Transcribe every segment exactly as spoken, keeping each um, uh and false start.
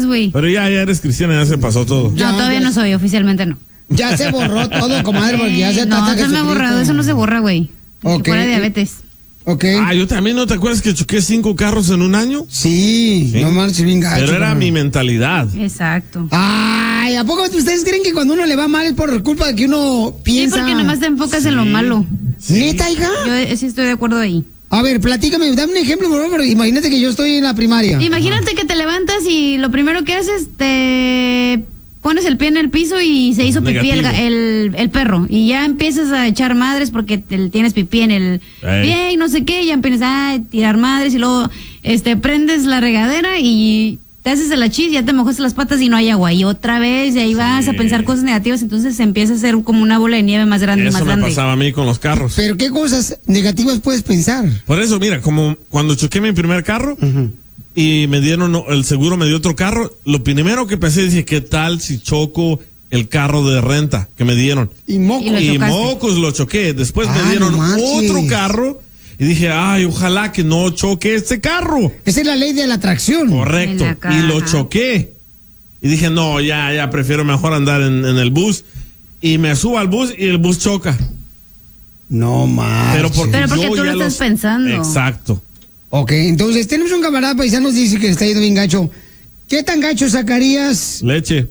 más, güey. Pero ya, ya eres cristiana, ya se pasó todo. Ya, no, todavía ya, no soy, oficialmente no. Ya se borró todo, comadre, porque ya se No, no me ha borrado, eso no se borra, güey. Ok. Fuera de diabetes. Ok. Ah, yo también, ¿no te acuerdas que choqué cinco carros en un año? Sí, ¿sí? No marches bien gacho. Pero era no. mi mentalidad. Exacto. Ay, ¿a poco ustedes creen que cuando uno le va mal es por culpa de que uno piensa? Sí, porque nomás te enfocas sí. en lo malo. Sí. ¿Neta, hija? Yo sí estoy de acuerdo ahí. A ver, platícame, dame un ejemplo, por favor. Imagínate que yo estoy en la primaria. Imagínate que te levantas y lo primero que haces, te pones el pie en el piso y se hizo pipí el, el, el perro. Y ya empiezas a echar madres porque te, tienes pipí en el Ey. pie y no sé qué. Y ya empiezas a tirar madres y luego este prendes la regadera y te haces a la chis, ya te mojaste las patas y no hay agua. Y otra vez, y ahí sí. vas a pensar cosas negativas, entonces se empieza a hacer como una bola de nieve más grande, eso más grande. Eso me pasaba a mí con los carros. Pero ¿qué cosas negativas puedes pensar? Por eso, mira, como cuando choqué mi primer carro uh-huh. y me dieron, el seguro me dio otro carro, lo primero que pensé, dije, ¿qué tal si choco el carro de renta que me dieron? Y mocos. Y, y mocos lo choqué. Después ah, me dieron no otro carro. Y dije, ay, ojalá que no choque este carro. Esa es la ley de la atracción. Correcto. Y lo choqué. Y dije, no, ya, ya, prefiero mejor andar en, en el bus. Y me subo al bus y el bus choca. No más. Pero porque, Pero porque tú lo estás los... pensando. Exacto. Ok, entonces tenemos un camarada paisano que dice que está yendo bien gacho. ¿Qué tan gacho sacarías? Leche.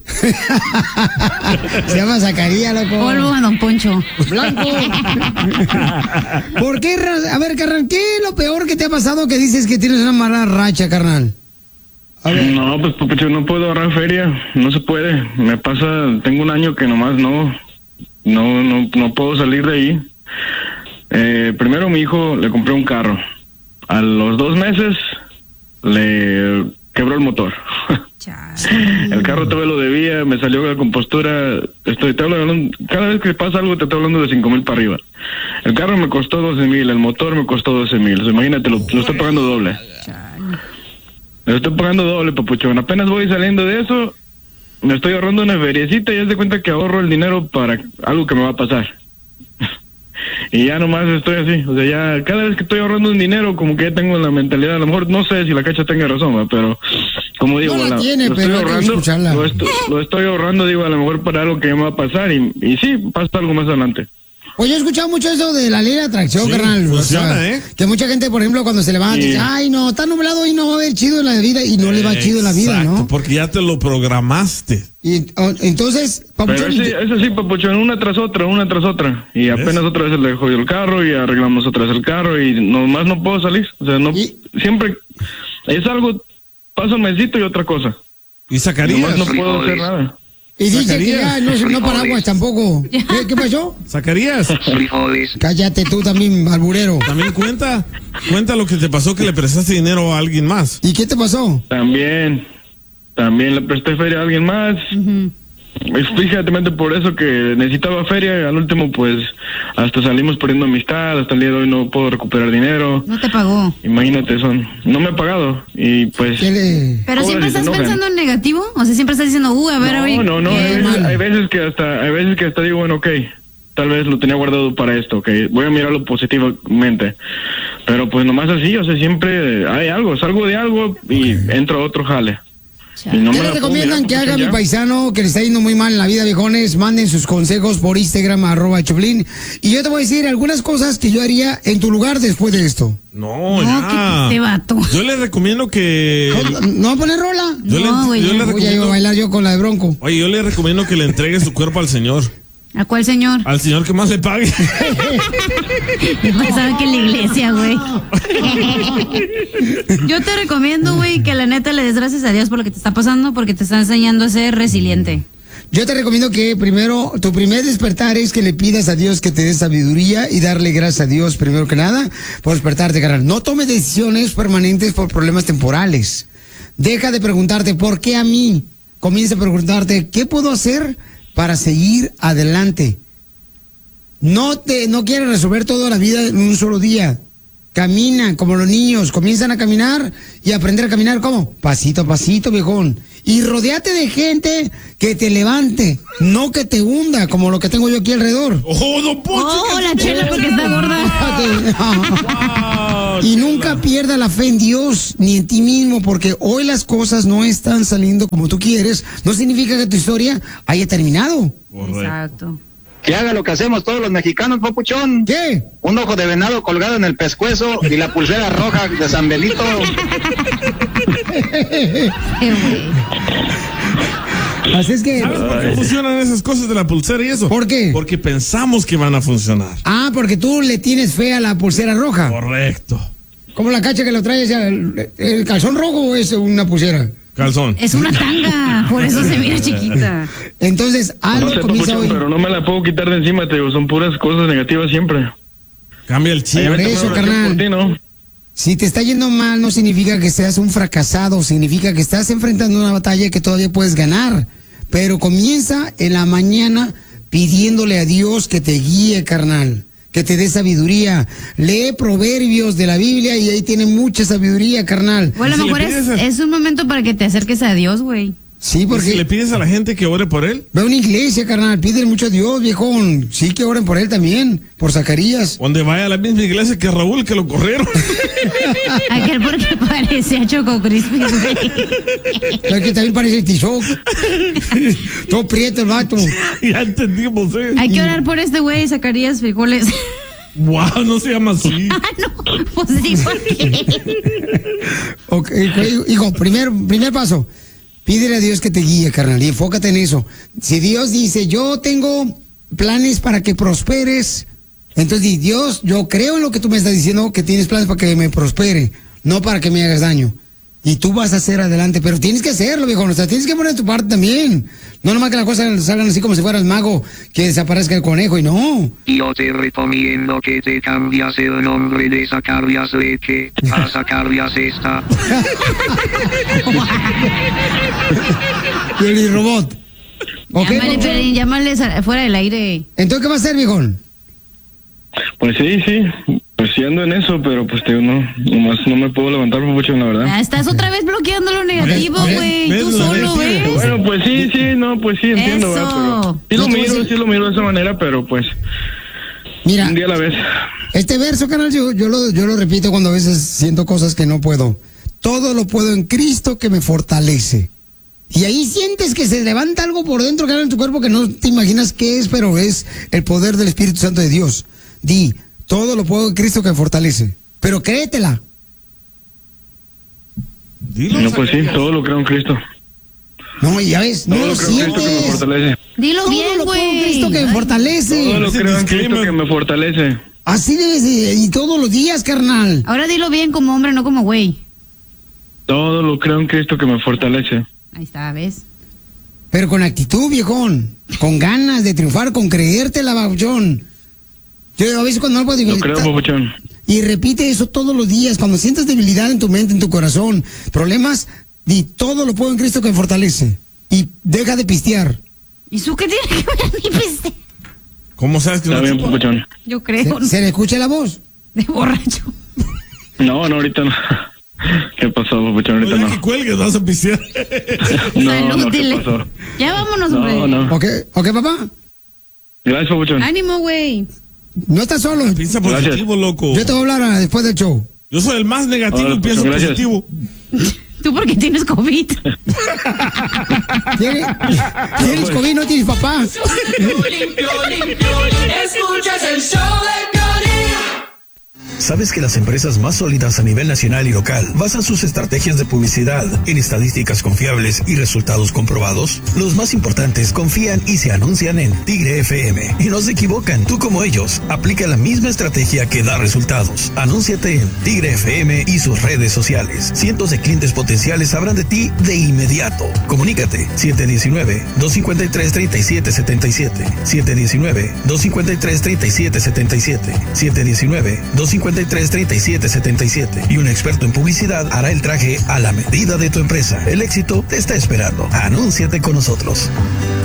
Se llama Zacarías, loco. Polvo a Don Poncho. Blanco. ¿Por qué? A ver, carnal, ¿qué es lo peor que te ha pasado que dices que tienes una mala racha, carnal? No, pues porque yo no puedo ahorrar feria. No se puede. Me pasa, tengo un año que nomás no, no, no, no puedo salir de ahí. Eh, primero a mi hijo le compré un carro. A los dos meses le quebró el motor. El carro todavía lo debía, me salió la compostura. Estoy te hablando, cada vez que pasa algo te estoy hablando de cinco mil para arriba. El carro me costó doce mil, el motor me costó doce mil. O sea, imagínate, lo, lo estoy pagando doble. Lo estoy pagando doble, papuchón. Apenas voy saliendo de eso, me estoy ahorrando una feriecita y haz de cuenta que ahorro el dinero para algo que me va a pasar. Y ya nomás estoy así, o sea, ya cada vez que estoy ahorrando un dinero, como que ya tengo la mentalidad, a lo mejor no sé si la cacha tenga razón, ¿va? Pero como digo, no la la, tiene, lo, pero estoy ahorrando, lo, estoy, lo estoy ahorrando, digo, a lo mejor para algo que me va a pasar y, y sí, pasa algo más adelante. Pues yo he escuchado mucho eso de la ley de atracción, sí, carnal. Funciona, o sea, ¿eh? Que mucha gente, por ejemplo, cuando se levanta, sí. dice, ay, no, está nublado y no va a haber chido en la vida, y no le va chido en la vida, ¿no? Porque ya te lo programaste. Y oh, entonces, Papuchón. Pero sí, eso sí, Papuchón, una tras otra, una tras otra. Y apenas ¿ves? Otra vez le jodió el carro y arreglamos otra vez el carro y nomás no puedo salir. O sea, no, ¿y? Siempre es algo, pasa un mesito y otra cosa. ¿Y Zacarías? Nomás no puedo hacer nada. Y dice que ya no, no paraguas tampoco. ¿Qué, ¿Qué pasó? Zacarías. Cállate tú también, alburero. También cuenta, cuenta lo que te pasó que le prestaste dinero a alguien más. ¿Y qué te pasó? También, también le presté feria a alguien más. Uh-huh. Fíjate por eso que necesitaba feria y al último pues hasta salimos perdiendo amistad, hasta el día de hoy no puedo recuperar dinero. No te pagó. Imagínate, son, no me ha pagado y pues... Le... Pero siempre estás pensando en negativo, o sea, siempre estás diciendo, uh, a ver, no, hoy... No, no, hay veces, hay veces que hasta, hay veces que hasta digo, bueno, ok, tal vez lo tenía guardado para esto, ok, voy a mirarlo positivamente, pero pues nomás así, o sea, siempre hay algo, salgo de algo y okay. entro a otro jale. No ¿Qué le recomiendan que haga mi paisano que le está yendo muy mal en la vida, viejones? Manden sus consejos por Instagram, arroba Choplin. Y yo te voy a decir algunas cosas que yo haría en tu lugar después de esto. No, no ya. Te vato. Yo le recomiendo que... ¿No, ¿no va a poner rola? Yo no, le, yo le recomiendo... Voy a ir a bailar yo con la de Bronco. Oye, yo le recomiendo que le entregue su cuerpo al Señor. ¿A cuál señor? Al señor que más le pague. Yo pensaba que en la iglesia, güey. Yo te recomiendo, güey, que la neta le des gracias a Dios por lo que te está pasando, porque te está enseñando a ser resiliente. Yo te recomiendo que primero, tu primer despertar es que le pidas a Dios que te dé sabiduría y darle gracias a Dios, primero que nada, por despertarte, carnal. No tomes decisiones permanentes por problemas temporales. Deja de preguntarte, ¿por qué a mí? Comienza a preguntarte, ¿qué puedo hacer para seguir adelante? No te, no quieres resolver toda la vida en un solo día. Camina como los niños, comienzan a caminar y aprender a caminar ¿cómo? Pasito a pasito, viejón. Y rodéate de gente que te levante, no que te hunda, como lo que tengo yo aquí alrededor. ¡Oh, don Poncho! ¡Oh, la chela porque está gorda! ¡Wow! y nunca pierda la fe en Dios ni en ti mismo, porque hoy las cosas no están saliendo como tú quieres. No significa que tu historia haya terminado. Correcto. Exacto. Que haga lo que hacemos todos los mexicanos, papuchón. ¿Qué? Un ojo de venado colgado en el pescuezo y la pulsera roja de San Benito. Qué güey. Así es que... ¿Sabes por qué funcionan esas cosas de la pulsera y eso? ¿Por qué? Porque pensamos que van a funcionar. Ah, porque tú le tienes fe a la pulsera roja. Correcto. ¿Cómo la cacha que lo trae? ¿El, el calzón rojo o es una pulsera? Calzón. Es una tanga, por eso se mira chiquita. Entonces, algo No sé, comienza papuchón, hoy. pero no me la puedo quitar de encima, te digo, son puras cosas negativas siempre. Cambia el chip. Por Ahí me eso, tocaron carnal. por ti, ¿no? Si te está yendo mal, no significa que seas un fracasado, significa que estás enfrentando una batalla que todavía puedes ganar. Pero comienza en la mañana pidiéndole a Dios que te guíe, carnal, que te dé sabiduría. Lee proverbios de la Biblia y ahí tiene mucha sabiduría, carnal. Bueno, a lo Si le mejor es, pides a- es un momento para que te acerques a Dios, güey. Sí, ¿Y porque si le pides a la gente que ore por él? ve a una iglesia, carnal, pídele mucho a Dios, viejón. Sí, que oren por él también, por Zacarías. Donde vaya a la misma iglesia que Raúl, que lo corrieron. Aquel porque parecía Choco Crispy, güey. Claro que también parece Tizoc. Todo prieto el vato. Ya entendimos, ¿eh? Hay que orar por este güey, Zacarías Frijoles. Wow, no se llama así. Ah, no, pues sí, ¿por qué? Ok, hijo, primer, primer paso. Pídele a Dios que te guíe, carnal, y enfócate en eso. Si Dios dice, yo tengo planes para que prosperes, entonces di, Dios, yo creo en lo que tú me estás diciendo, que tienes planes para que me prospere, no para que me hagas daño. Y tú vas a hacer adelante, pero tienes que hacerlo, viejo, o sea, tienes que poner tu parte también. No nomás que las cosas salgan así como si fueras mago, que desaparezca el conejo, y no. Yo te recomiendo que te cambias el nombre de Zacarías Leche a Zacarías Esta. Y el robot. ¿Ok? Llámale, Pelín, llámale sa- fuera del aire. Entonces, ¿qué va a hacer, viejón? Pues sí, sí, pues sí ando en eso, pero pues te digo, no, nomás no me puedo levantar mucho, la verdad. Ah, estás otra vez bloqueando lo negativo, ¿Ves? güey. ¿Ves? Tú ¿Ves? solo, ¿Ves? ¿ves? Bueno, pues sí, sí, no, pues sí, entiendo, Eso. ¿verdad? Pero sí Yo lo te voy a miro, decir- sí lo miro de esa manera, pero pues Mira, un día a la vez. este verso, canal, yo, yo, lo, yo lo repito cuando a veces siento cosas que no puedo. Todo lo puedo en Cristo que me fortalece. Y ahí sientes que se levanta algo por dentro, canal, en tu cuerpo que no te imaginas qué es, pero es el poder del Espíritu Santo de Dios. Di, todo lo puedo en Cristo que me fortalece. Pero créetela. Dilo, No, pues sí, Zacarías. todo lo creo en Cristo. No, y ya ves, no Todo lo lo creo en Cristo que me sientes. fortalece. Dilo Todo bien, lo puedo en güey. Cristo que me fortalece. Todo lo Ese creo en Cristo disclaimer. que me fortalece. Así debes de, y todos los días, carnal. Ahora dilo bien como hombre, no como güey. Todo lo creo en Cristo que me fortalece. Ahí está, ¿ves? Pero con actitud, viejón. Con ganas de triunfar, con creértela, babuchón. Yo a veces cuando no puedo digo, Lo creo, ta- papuchón. y repite eso todos los días. Cuando sientas debilidad en tu mente, en tu corazón, problemas, di todo lo puedo en Cristo que me fortalece. Y deja de pistear. ¿Y su qué tiene que ver mi peste? ¿Cómo sabes que Está no bien, chupa? papuchón. Yo creo. ¿Se, se le escucha la voz? De borracho. No, no, ahorita no. ¿Qué pasó, papuchón? Ahorita Oye, no. que cuelgues, vas a pistear. No, Salud, no, ¿qué dile. pasó? Ya vámonos, hombre. No, no. ¿Ok, ok, papá? Gracias, papuchón. Ánimo, güey. No estás solo. Piensa Gracias. positivo, loco. Yo te voy a hablar ah, después del show. Yo soy el más negativo Ahora, y pienso pues, gracias. positivo. Tú porque tienes COVID. ¿Tienes, ¿tienes COVID? ¿No tienes papá? Escuchas el show de Piolín. ¿Sabes que las empresas más sólidas a nivel nacional y local basan sus estrategias de publicidad en estadísticas confiables y resultados comprobados? Los más importantes confían y se anuncian en Tigre F M. Y no se equivocan, tú como ellos, aplica la misma estrategia que da resultados. Anúnciate en Tigre F M y sus redes sociales. Cientos de clientes potenciales sabrán de ti de inmediato. Comunícate siete uno nueve, dos cinco tres, tres siete siete siete, siete uno nueve, dos cinco tres, tres siete siete siete, siete uno nueve, dos cinco tres, tres siete siete siete y un experto en publicidad hará el traje a la medida de tu empresa. El éxito te está esperando. Anúnciate con nosotros.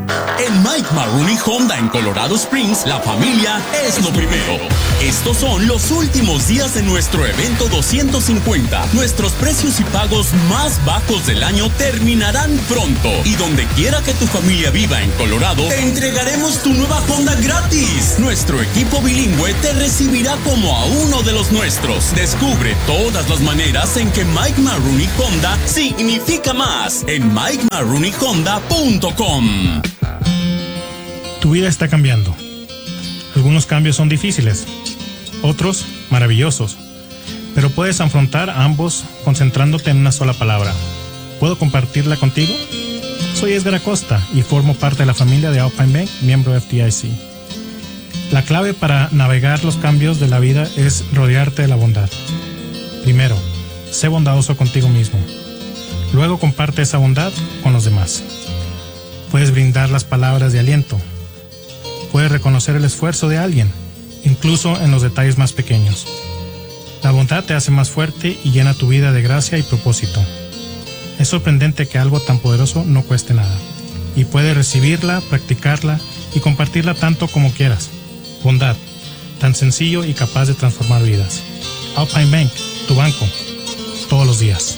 En Mike Maroney Honda en Colorado Springs, la familia es lo primero. Estos son los últimos días de nuestro evento doscientos cincuenta. Nuestros precios y pagos más bajos del año terminarán pronto. Y donde quiera que tu familia viva en Colorado, te entregaremos tu nueva Honda gratis. Nuestro equipo bilingüe te recibirá como a uno de los nuestros. Descubre todas las maneras en que Mike Maroney Honda significa más en mike maroney honda punto com. Tu vida está cambiando. Algunos cambios son difíciles, otros maravillosos, pero puedes afrontar ambos concentrándote en una sola palabra. ¿Puedo compartirla contigo? Soy Edgar Acosta y formo parte de la familia de Alpine Bank, miembro de F D I C. La clave para navegar los cambios de la vida es rodearte de la bondad. Primero, sé bondadoso contigo mismo. Luego comparte esa bondad con los demás. Puedes brindar las palabras de aliento. Puedes reconocer el esfuerzo de alguien, incluso en los detalles más pequeños. La bondad te hace más fuerte y llena tu vida de gracia y propósito. Es sorprendente que algo tan poderoso no cueste nada. Y puedes recibirla, practicarla y compartirla tanto como quieras. Bondad, tan sencillo y capaz de transformar vidas. Alpine Bank, tu banco, todos los días.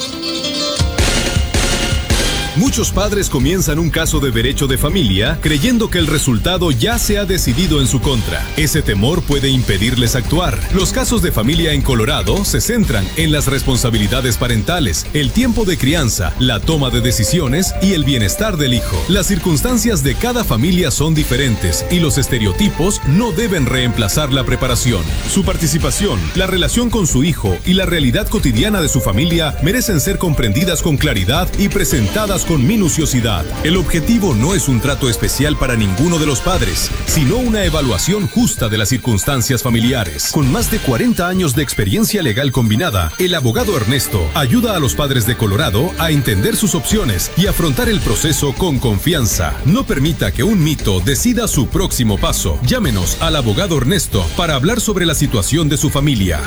Muchos padres comienzan un caso de derecho de familia creyendo que el resultado ya se ha decidido en su contra. Ese temor puede impedirles actuar. Los casos de familia en Colorado se centran en las responsabilidades parentales, el tiempo de crianza, la toma de decisiones y el bienestar del hijo. Las circunstancias de cada familia son diferentes y los estereotipos no deben reemplazar la preparación. Su participación, la relación con su hijo y la realidad cotidiana de su familia merecen ser comprendidas con claridad y presentadas con minuciosidad. El objetivo no es un trato especial para ninguno de los padres, sino una evaluación justa de las circunstancias familiares. Con más de cuarenta años de experiencia legal combinada, el abogado Ernesto ayuda a los padres de Colorado a entender sus opciones y afrontar el proceso con confianza. No permita que un mito decida su próximo paso. Llámenos al abogado Ernesto para hablar sobre la situación de su familia.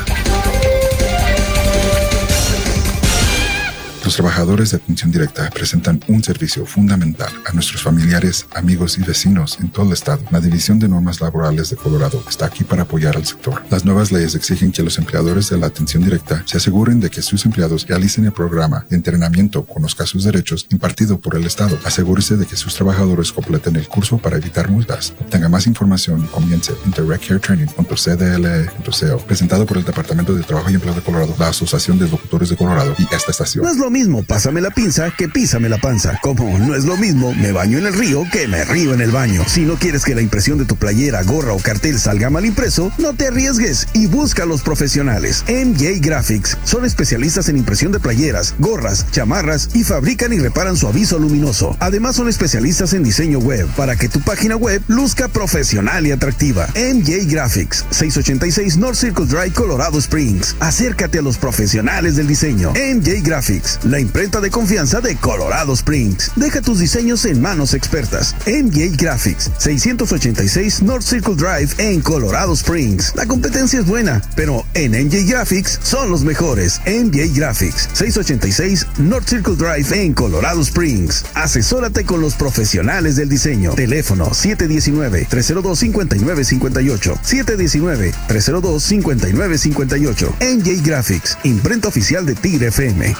Los trabajadores de atención directa presentan un servicio fundamental a nuestros familiares, amigos y vecinos en todo el estado. La División de Normas Laborales de Colorado está aquí para apoyar al sector. Las nuevas leyes exigen que los empleadores de la atención directa se aseguren de que sus empleados realicen el programa de entrenamiento con los casos de derechos impartido por el estado. Asegúrese de que sus trabajadores completen el curso para evitar multas. Obtenga más información y comience en direct care training punto c d l e punto c o. Presentado por el Departamento de Trabajo y Empleo de Colorado, la Asociación de Locutores de Colorado y esta estación. No es lo mismo pásame la pinza que písame la panza. Como no es lo mismo me baño en el río que me río en el baño. Si no quieres que la impresión de tu playera, gorra o cartel salga mal impreso, no te arriesgues y busca a los profesionales. M J Graphics son especialistas en impresión de playeras, gorras, chamarras y fabrican y reparan su aviso luminoso. Además son especialistas en diseño web para que tu página web luzca profesional y atractiva. M J Graphics, seiscientos ochenta y seis North Circle Drive, Colorado Springs. Acércate a los profesionales del diseño. M J Graphics, la imprenta de confianza de Colorado Springs. Deja tus diseños en manos expertas. M J Graphics, seiscientos ochenta y seis North Circle Drive en Colorado Springs. La competencia es buena, pero en M J Graphics son los mejores. M J Graphics, seiscientos ochenta y seis North Circle Drive en Colorado Springs. Asesórate con los profesionales del diseño. Teléfono siete uno nueve, tres cero dos, cinco nueve cinco ocho. siete uno nueve, tres cero dos, cinco nueve cinco ocho. M J Graphics, imprenta oficial de Tigre F M.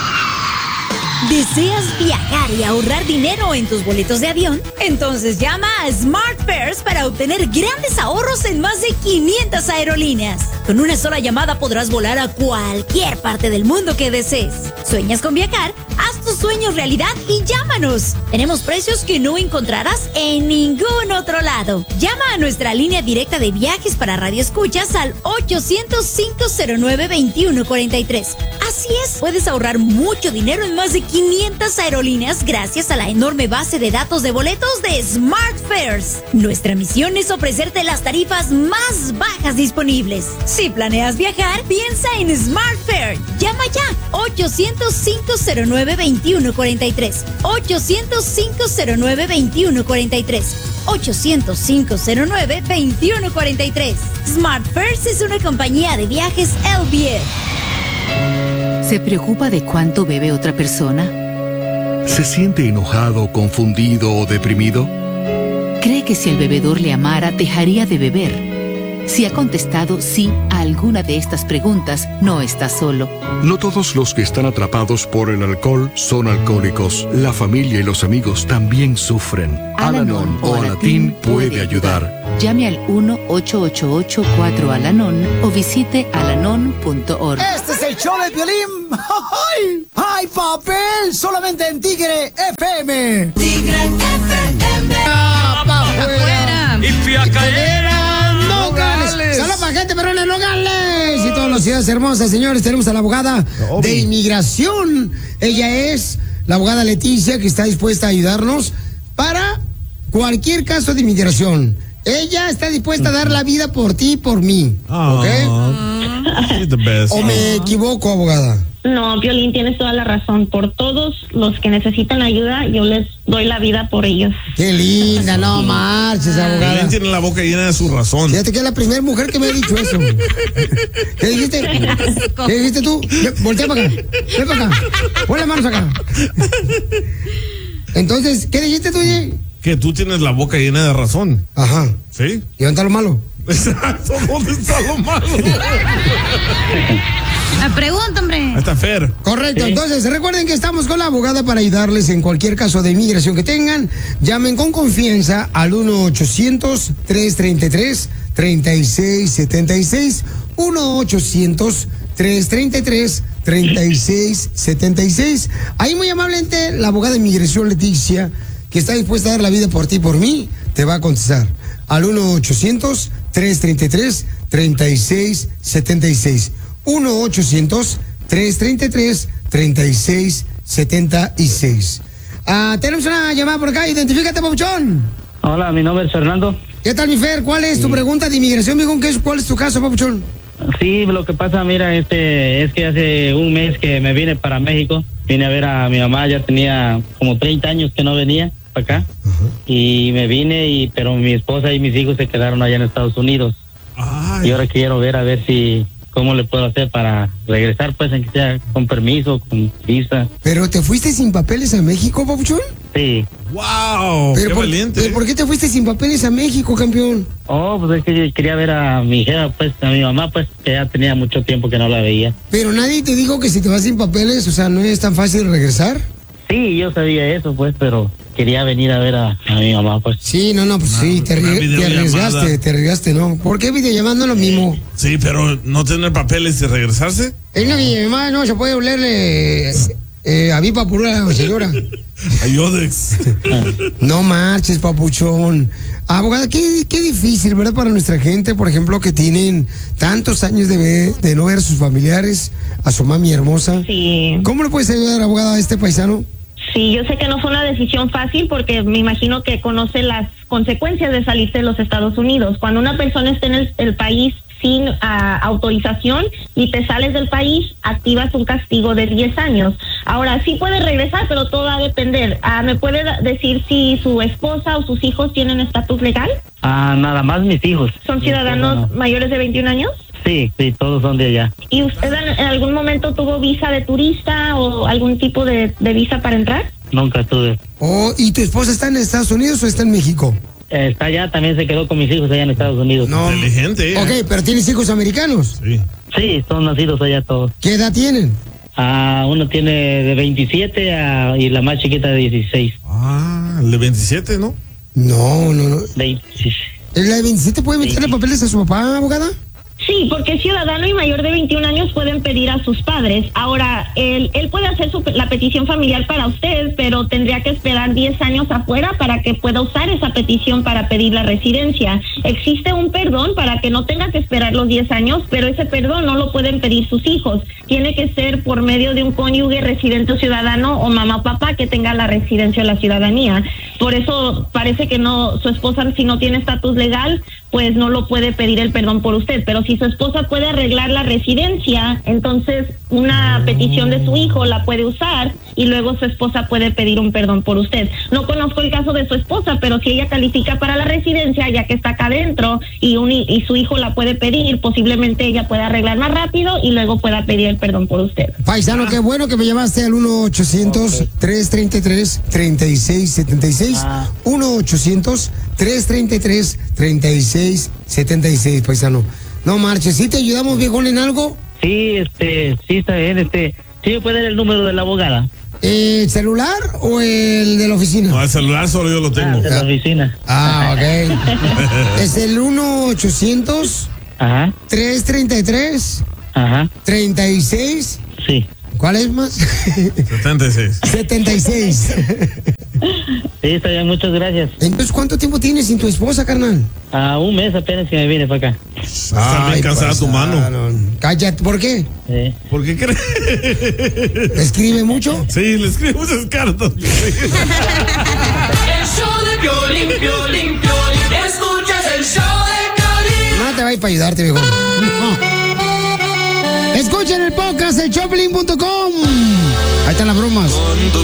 ¿Deseas viajar y ahorrar dinero en tus boletos de avión? Entonces llama a Smart Fares para obtener grandes ahorros en más de quinientas aerolíneas. Con una sola llamada podrás volar a cualquier parte del mundo que desees. ¿Sueñas con viajar? Haz tus sueños realidad y llámanos. Tenemos precios que no encontrarás en ningún otro lado. Llama a nuestra línea directa de viajes para radioescuchas al ochocientos, cinco cero nueve, veintiuno cuarenta y tres. Así es, puedes ahorrar mucho dinero en más de quinientas aerolíneas gracias a la enorme base de datos de boletos de Smart Fares. Nuestra misión es ofrecerte las tarifas más bajas disponibles. Si planeas viajar, piensa en Smart Fare. Llama ya. ochocientos, cinco cero nueve, veintiuno cuarenta y tres. ochocientos, cinco cero nueve, veintiuno cuarenta y tres. ochocientos, cinco cero nueve, veintiuno cuarenta y tres. Smart Fares es una compañía de viajes L B F. ¿Se preocupa de cuánto bebe otra persona? ¿Se siente enojado, confundido o deprimido? ¿Cree que si el bebedor le amara, dejaría de beber? Si ha contestado sí a alguna de estas preguntas, no está solo. No todos los que están atrapados por el alcohol son alcohólicos. La familia y los amigos también sufren. Al-Anon o Alatín puede ayudar. Llame al uno ocho ocho ocho cuatro Al-Anon o visite alanon punto org. Este es el show de Piolín. ¡Ay! ¡Ay, papel! Solamente en Tigre F M. Tigre F M. ¡Ah, pa' afuera! ¡Y fui a caer! ¡Nogales! ¡Saludos para gente perrona en Nogales! Y todas las ciudades hermosas, señores. Tenemos a la abogada de inmigración. Ella es la abogada Leticia, que está dispuesta a ayudarnos para cualquier caso de inmigración. Ella está dispuesta a dar la vida por ti y por mí. Oh, ¿Ok? She's the best. ¿O me equivoco, abogada? No, Piolín, tienes toda la razón. Por todos los que necesitan ayuda, yo les doy la vida por ellos. Qué linda, no marches, abogada. Piolín tiene la boca llena de su razón. Fíjate que es la primera mujer que me ha dicho eso. ¿Qué dijiste? ¿Qué dijiste tú? Voltea para acá. Ven para acá. Pon las manos acá. Entonces, ¿qué dijiste tú, Jay? Que tú tienes la boca llena de razón. Ajá. ¿Sí? ¿Y dónde está lo malo? Exacto, ¿dónde está lo malo? La pregunta, hombre. Ahí está Fer. Correcto, sí. Entonces recuerden que estamos con la abogada para ayudarles en cualquier caso de inmigración que tengan. Llamen con confianza al uno ochocientos tres treinta y tres treinta y seis setenta y seis. uno ochocientos tres treinta y tres treinta y seis setenta y seis. Ahí muy amablemente la abogada de inmigración Leticia, que está dispuesta a dar la vida por ti y por mí, te va a contestar al uno ochocientos tres treinta y tres treinta y seis setenta y seis. uno ochocientos tres treinta y tres treinta y seis setenta y seis. Ah, tenemos una llamada por acá. Identifícate, papuchón. Hola, mi nombre es Fernando. ¿Qué tal, mi Fer? ¿Cuál es tu Sí. pregunta de inmigración, mijo? ¿Qué es, ¿Cuál es tu caso, papuchón? Sí, lo que pasa, mira, este, es que hace un mes que me vine para México. Vine a ver a mi mamá, ya tenía como treinta años que no venía para acá. Uh-huh. Y me vine, y pero mi esposa y mis hijos se quedaron allá en Estados Unidos. Ay. Y ahora quiero ver a ver si... ¿Cómo le puedo hacer para regresar, pues, en que sea con permiso, con visa? ¿Pero te fuiste sin papeles a México, papuchón? Sí. ¡Wow! Pero ¡Qué por, valiente! ¿Pero por qué te fuiste sin papeles a México, campeón? Oh, pues es que yo quería ver a mi hija, pues, a mi mamá, pues, que ya tenía mucho tiempo que no la veía. Pero nadie te dijo que si te vas sin papeles, o sea, ¿no es tan fácil regresar? Sí, yo sabía eso, pues, pero quería venir a ver a, a mi mamá, pues. Sí, no, no, pues ah, sí, te, arri- te arriesgaste, te arriesgaste, ¿no? ¿Por qué videollamada no es lo mismo? Sí, pero no tener papeles y regresarse. En la videollamada no se puede olerle eh, a Vipa por una señora. A Yodex. No marches, papuchón. Abogada, qué, qué difícil, ¿verdad? Para nuestra gente, por ejemplo, que tienen tantos años de, ver, de no ver a sus familiares, a su mami hermosa. Sí. ¿Cómo le puedes ayudar, abogada, a este paisano? Sí, yo sé que no fue una decisión fácil porque me imagino que conoce las consecuencias de salirse de los Estados Unidos. Cuando una persona está en el, el país sin uh, autorización y te sales del país, activas un castigo de diez años. Ahora, sí puede regresar, pero todo va a depender. Uh, ¿Me puede decir si su esposa o sus hijos tienen estatus legal? Ah, nada más mis hijos. ¿Son ciudadanos no. mayores de veintiún años? Sí, sí, todos son de allá. ¿Y usted en algún momento tuvo visa de turista o algún tipo de, de visa para entrar? Nunca tuve. Oh, ¿y tu esposa está en Estados Unidos o está en México? Eh, está allá, también se quedó con mis hijos allá en Estados Unidos. No. Inteligente. ¿eh? Ok, pero ¿tienes hijos americanos? Sí. Sí, son nacidos allá todos. ¿Qué edad tienen? Ah, uno tiene de veintisiete a, y la más chiquita de dieciséis. Ah, el de veintisiete, ¿no? No, no, no. veintisiete. ¿El de veintisiete puede meterle papeles a su papá, abogada? Sí, porque ciudadano y mayor de veintiún años pueden pedir a sus padres. Ahora, él, él puede hacer su, la petición familiar para usted, pero tendría que esperar diez años afuera para que pueda usar esa petición para pedir la residencia. Existe un perdón para que no tenga que esperar los diez años, pero ese perdón no lo pueden pedir sus hijos. Tiene que ser por medio de un cónyuge residente o ciudadano o mamá o papá que tenga la residencia o la ciudadanía. Por eso parece que no, su esposa, si no tiene estatus legal, pues no lo puede pedir el perdón por usted, pero si si su esposa puede arreglar la residencia, entonces una petición de su hijo la puede usar y luego su esposa puede pedir un perdón por usted. No conozco el caso de su esposa, pero si ella califica para la residencia, ya que está acá adentro y, un, y su hijo la puede pedir, posiblemente ella pueda arreglar más rápido y luego pueda pedir el perdón por usted. Paisano, qué bueno que me llamaste al uno ochocientos, tres treinta y tres, treinta y seis setenta y seis. Ah. uno ochocientos, tres treinta y tres, treinta y seis setenta y seis, paisano. No marches, ¿sí te ayudamos, viejón, en algo? Sí, este, sí está bien, este, sí me puede dar el número de la abogada. ¿El celular o el de la oficina? No, el celular solo yo lo tengo. Ah, de la oficina. Ah, ok. Es el uno ochocientos, ajá, tres treinta y tres, ajá, treinta y seis. Sí. ¿Cuál es más? setenta y seis. setenta y seis. Sí, está bien, muchas gracias. Entonces, ¿cuánto tiempo tienes sin tu esposa, carnal? Ah, un mes apenas que me vine para acá. Está bien cansada tu mano. Cállate, ¿por qué? Sí. ¿Por qué crees? ¿Le escribe mucho? Sí, le escribe muchas cartas. El show de Piolín, Piolín, Piolín. Escuchas el show de Piolín. No te va a ir para ayudarte, viejo. No. Escuchen el podcast, el choplin punto com. Ahí están las bromas. Con tu